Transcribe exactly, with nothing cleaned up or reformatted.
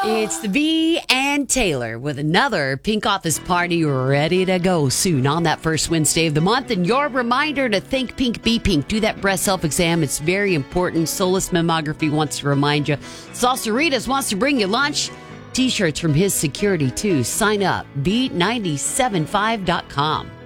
It's the V and Taylor with another Pink Office Party ready to go soon on that first Wednesday of the month. And your reminder to think pink, be pink. Do that breast self-exam. It's very important. Solus Mammography wants to remind you. Salsaritas wants to bring you lunch. T-shirts from his security, too. Sign up. beat nine seven five dot com.